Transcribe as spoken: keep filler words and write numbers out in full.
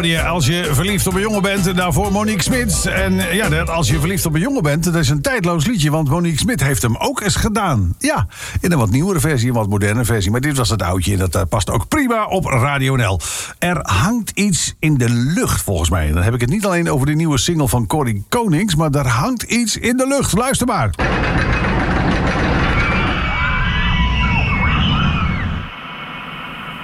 hoorde je Als je verliefd op een jongen bent. Daarvoor Monique Smit. En ja, dat Als je verliefd op een jongen bent, dat is een tijdloos liedje. Want Monique Smit heeft hem ook eens gedaan. Ja, in een wat nieuwere versie, een wat moderne versie. Maar dit was het oudje en dat uh, past ook prima op Radio N L. Er hangt iets in de lucht, volgens mij. Dan heb ik het niet alleen over de nieuwe single van Corrie Konings, maar er hangt iets in de lucht. Luister maar.